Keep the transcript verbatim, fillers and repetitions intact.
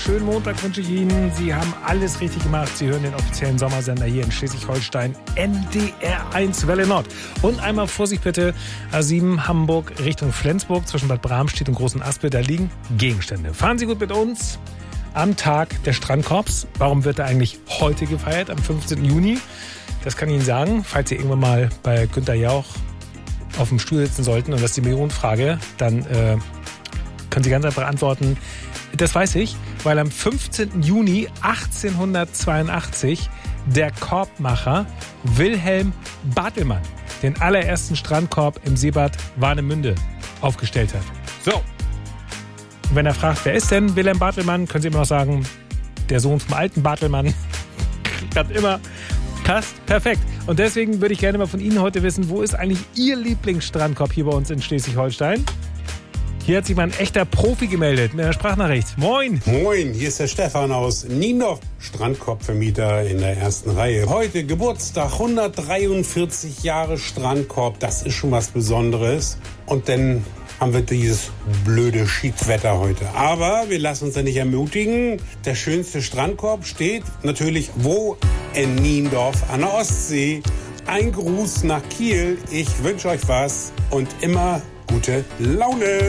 schönen Montag wünsche ich Ihnen. Sie haben alles richtig gemacht. Sie hören den offiziellen Sommersender hier in Schleswig-Holstein, N D R eins Welle Nord. Und einmal Vorsicht bitte, A sieben Hamburg Richtung Flensburg zwischen Bad Bramstedt und Großen Aspe, da liegen Gegenstände. Fahren Sie gut mit uns am Tag des Strandkorbs. Warum wird er eigentlich heute gefeiert, am fünfzehnten Juni? Das kann ich Ihnen sagen, falls Sie irgendwann mal bei Günther Jauch auf dem Stuhl sitzen sollten und das ist die Millionenfrage, dann äh, können Sie ganz einfach antworten, das weiß ich, weil am fünfzehnten Juni achtzehnhundertzweiundachtzig der Korbmacher Wilhelm Bartelmann den allerersten Strandkorb im Seebad Warnemünde aufgestellt hat. So, und wenn er fragt, wer ist denn Wilhelm Bartelmann, können Sie immer noch sagen, der Sohn vom alten Bartelmann. Hat immer passt, perfekt. Und deswegen würde ich gerne mal von Ihnen heute wissen, wo ist eigentlich Ihr Lieblingsstrandkorb hier bei uns in Schleswig-Holstein? Hier hat sich mal ein echter Profi gemeldet mit einer Sprachnachricht. Moin! Moin, hier ist der Stefan aus Niendorf, Strandkorbvermieter in der ersten Reihe. Heute Geburtstag, hundertdreiundvierzig Jahre Strandkorb, das ist schon was Besonderes. Und dann haben wir dieses blöde Schiedswetter heute. Aber wir lassen uns ja nicht ermutigen. Der schönste Strandkorb steht natürlich wo? In Niendorf an der Ostsee. Ein Gruß nach Kiel. Ich wünsche euch was und immer gute Laune.